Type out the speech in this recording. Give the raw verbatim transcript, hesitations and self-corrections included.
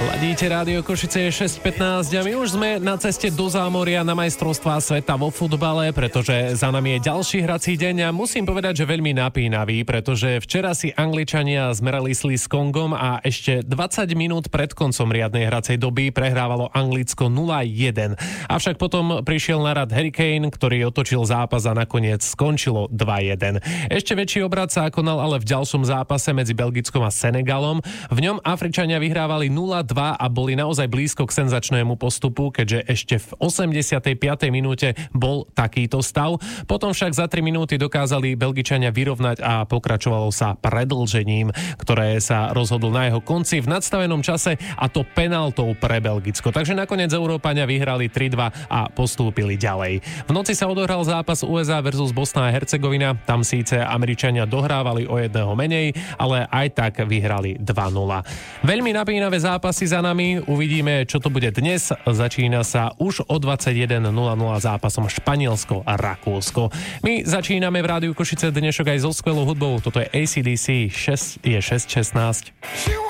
Ladíte Rádio Košice, je šesť pätnásť a my už sme na ceste do zámoria na majstrovstvá sveta vo futbale, pretože za nami je ďalší hrací deň a musím povedať, že veľmi napínavý, pretože včera si Angličania zmerali sli s Kongom a ešte dvadsať minút pred koncom riadnej hracej doby prehrávalo Anglicko nula jeden. Avšak potom prišiel na rad Harry Kane, ktorý otočil zápas a nakoniec skončilo dva jeden. Ešte väčší obrat sa konal ale v ďalšom zápase medzi Belgickom a Senegalom. V ňom Afričania vyhrávali nula dva a boli naozaj blízko k senzačnému postupu, keďže ešte v osemdesiatej piatej minúte bol takýto stav. Potom však za tri minúty dokázali Belgičania vyrovnať a pokračovalo sa predĺžením, ktoré sa rozhodlo na jeho konci v nadstavenom čase, a to penáltou pre Belgicko. Takže nakoniec Európania vyhrali tri dva a postúpili ďalej. V noci sa odohral zápas ú es á versus Bosna a Hercegovina. Tam síce Američania dohrávali o jedného menej, ale aj tak vyhrali dva nula. Veľmi napínavé zápasy za nami, uvidíme, čo to bude dnes. Začína sa už o dvadsaťjeden nula nula zápasom Španielsko a Rakúsko. My začíname v Rádiu Košice dnešok aj so skvelou hudbou. Toto je á cé dé cé, šesť, je šesť šestnásť.